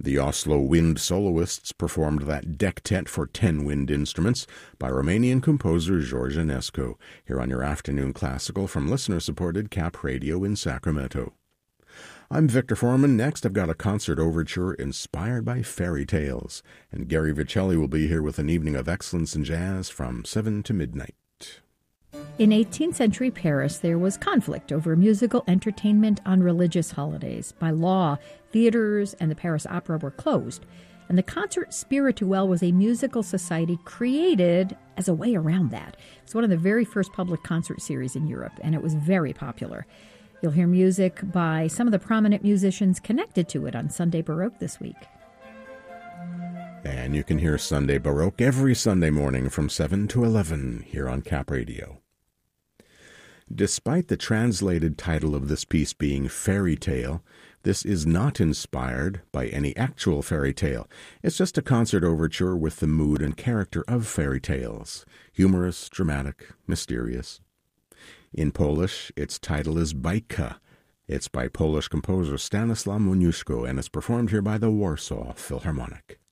The Oslo Wind Soloists performed that dectet for 10 wind instruments by Romanian composer George Enescu, here on your afternoon classical from listener-supported Cap Radio in Sacramento. I'm Victor Foreman. Next, I've got a concert overture inspired by fairy tales, and Gary Vicelli will be here with an evening of excellence in jazz from 7 to midnight. In 18th century Paris, there was conflict over musical entertainment on religious holidays. By law, theaters and the Paris Opera were closed, and the Concert Spirituel was a musical society created as a way around that. It's one of the very first public concert series in Europe, and it was very popular. You'll hear music by some of the prominent musicians connected to it on Sunday Baroque this week. And you can hear Sunday Baroque every Sunday morning from 7 to 11 here on Cap Radio. Despite the translated title of this piece being Fairy Tale, this is not inspired by any actual fairy tale. It's just a concert overture with the mood and character of fairy tales. Humorous, dramatic, mysterious. In Polish, its title is Bajka. It's by Polish composer Stanislaw Moniuszko, and it's performed here by the Warsaw Philharmonic.